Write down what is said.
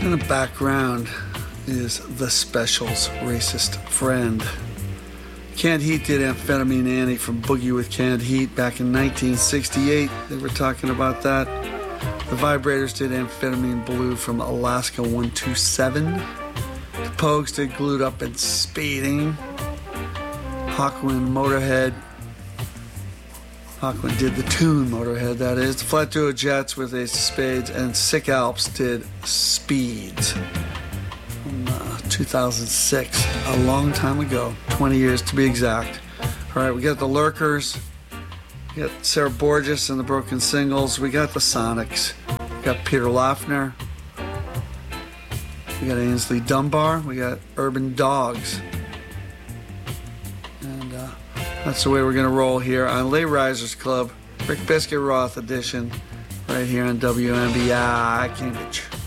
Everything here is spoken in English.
In the background is The Specials' Racist Friend. Canned Heat did Amphetamine Annie from Boogie with Canned Heat back in 1968. They were talking about that. The Vibrators did Amphetamine Blue from Alaska 127. The Pogues did Glued Up and Speeding. Hawkwind Motorhead. Hawkwind did the tune Motorhead, that is. The Flat Duo Jets with Ace of Spades, and Sick Alps did Speeds from 2006, a long time ago, 20 years to be exact. All right, we got the Lurkers, we got Sarah Borges and the Broken Singles, we got the Sonics, we got Peter Laffner, we got Ainsley Dunbar, we got Urban Dogs. That's the way we're going to roll here on Late Risers Club, Rick Biscuit Roth edition, right here on WMBI Cambridge.